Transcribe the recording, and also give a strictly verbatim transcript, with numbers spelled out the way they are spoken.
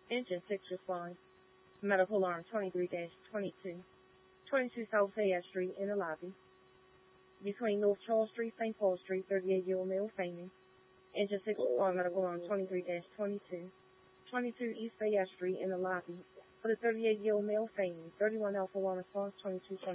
Engine six responds. Medical alarm twenty-three dash twenty-two. twenty-two South Fayette Street in the lobby. Between North Charles Street, Saint Paul Street, thirty-eight-year-old male fainting. Engine six responds. Medical alarm twenty-three dash twenty-two. twenty-two East Fayette Street in the lobby. For the thirty-eight-year-old male fainting. thirty-one Alpha one response, twenty-two